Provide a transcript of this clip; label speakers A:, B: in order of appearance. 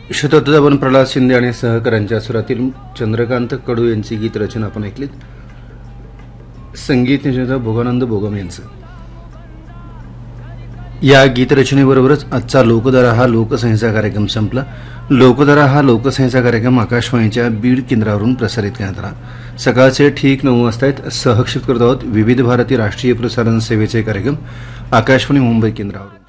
A: शतोत्तवन प्रल्हाद शिंदे आणि सहकाऱ्यांच्या सुरातील चंद्रकांत कडू यांची गीत रचना आपण ऐकलीत. संगीत निर्माता भोगानंद बोगम यांचं. या गीतरचनेबरोबरच आजचा लोकधारा हा लोकसंहिता कार्यक्रम संपला. लोकधारा हा लोकसंहिता कार्यक्रम आकाशवाणीच्या बीड केंद्रावरून प्रसारित करण्यात आला. सकाळचे ठीक 9 वाजता सहक्षेप करत आहोत विविध भारती राष्ट्रीय प्रसारण सेवेचे कार्यक्रम आकाशवाणी मुंबई केंद्रावरून.